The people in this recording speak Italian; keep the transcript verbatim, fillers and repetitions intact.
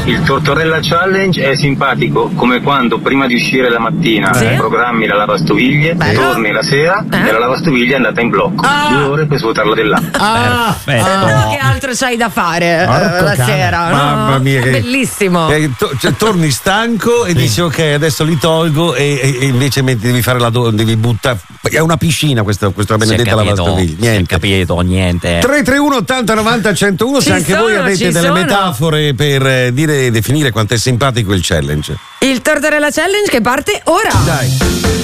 Il Tortorella Challenge è simpatico come quando prima di uscire la mattina Sì. programmi la lavastoviglie, Bello. torni la sera Eh? e la lavastoviglie è andata in blocco. Ah. Due ore per svuotarla dell'acqua. Ah, Perfetto. Ma che altro c'hai da fare eh, Porco la cane. sera? no? Mamma mia, che- Bellissimo. Eh, to- cioè, torni stanco e dici ok, adesso li tolgo e, e- e invece metti- devi fare la do- devi buttare. È una piscina questa, questa Si è benedetta capito, lavastoviglie. si è Niente. capito, niente. tre tre uno ottanta novanta centouno se Ci anche voi sono, avete ci delle sono. metafore per eh, dire e definire quanto è simpatico il challenge. Il Tortorella Challenge che parte ora. Dai.